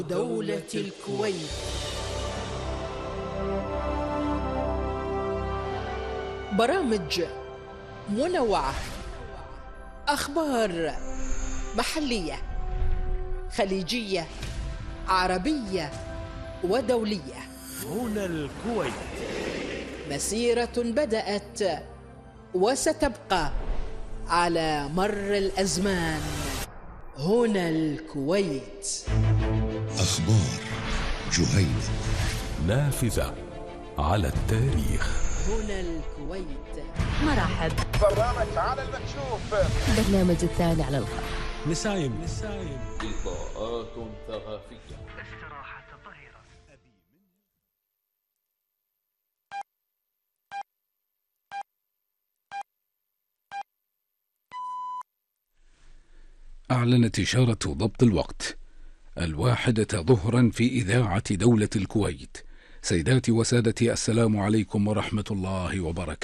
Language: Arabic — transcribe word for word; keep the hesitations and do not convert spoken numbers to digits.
دولة الكويت. برامج منوعة، أخبار محلية، خليجية، عربية ودولية. هنا الكويت، مسيرة بدأت وستبقى على مر الأزمان. هنا الكويت. أخبار جهينة، نافذة على التاريخ. هنا الكويت. مرحب. برنامج على المكشوف، برنامج الثاني على الخط. نسايم نسايم لقاءات ثقافية. استراحة ظهيرة. أعلنت إشارة ضبط الوقت الواحدة ظهرا في إذاعة دولة الكويت. سيداتي وسادتي، السلام عليكم ورحمة الله وبركاته.